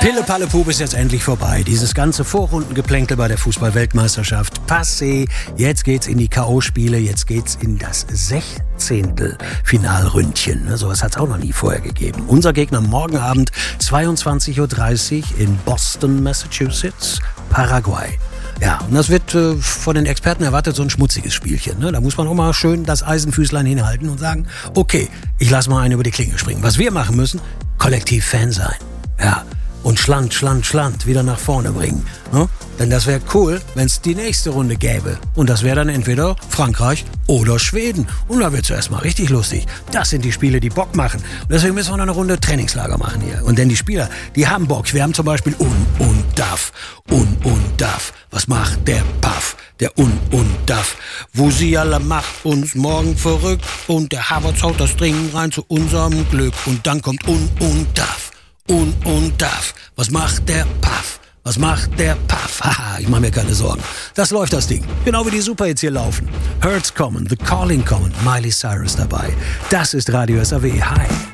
Pille-Palle-Pub ist jetzt endlich vorbei. Dieses ganze Vorrundengeplänkel bei der Fußball-Weltmeisterschaft passé. Jetzt geht's in die K.O.-Spiele, jetzt geht's in das 16. Finalründchen. Sowas hat's auch noch nie vorher gegeben. Unser Gegner morgen Abend 22.30 Uhr in Boston, Massachusetts, Paraguay. Ja, und das wird von den Experten erwartet so ein schmutziges Spielchen. Ne? Da muss man auch mal schön das Eisenfüßlein hinhalten und sagen, okay, ich lasse mal einen über die Klinge springen. Was wir machen müssen, kollektiv Fan sein. Ja, und Schland wieder nach vorne bringen. Ne? Denn das wäre cool, wenn es die nächste Runde gäbe. Und das wäre dann entweder Frankreich oder Schweden. Und da wird es erstmal richtig lustig. Das sind die Spiele, die Bock machen. Und deswegen müssen wir noch eine Runde Trainingslager machen hier. Und denn die Spieler, die haben Bock. Wir haben zum Beispiel und Duff. Was macht der Puff? Der und Duff. Musiala macht uns morgen verrückt. Und der Havertz haut das Ding rein zu unserem Glück. Und dann kommt und Duff. Und Duff. Was macht der Puff? Was macht der Puff? Haha, ich mache mir keine Sorgen. Das läuft, das Ding. Genau wie die Superhits hier laufen. Hurts kommen, The Calling kommen, Miley Cyrus dabei. Das ist Radio SAW. Hi.